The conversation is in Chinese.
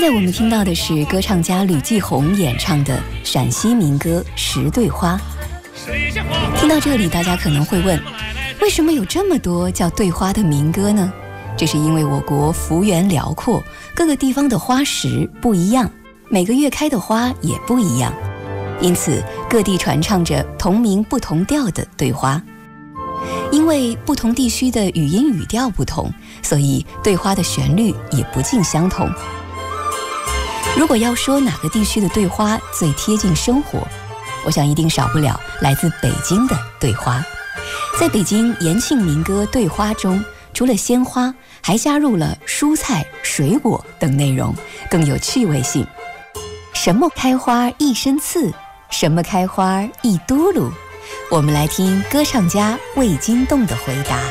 在我们听到的是歌唱家吕继红演唱的陕西民歌《十对花》。听到这里，大家可能会问，为什么有这么多叫对花的民歌呢？这是因为我国幅员辽阔，各个地方的花时不一样，每个月开的花也不一样，因此各地传唱着同名不同调的对花。因为不同地区的语音语调不同，所以对花的旋律也不尽相同。如果要说哪个地区的对花最贴近生活，我想一定少不了来自北京的对花。在北京延庆民歌对花中，除了鲜花，还加入了蔬菜、水果等内容，更有趣味性。什么开花一身刺，什么开花一嘟噜？我们来听歌唱家魏金栋的回答。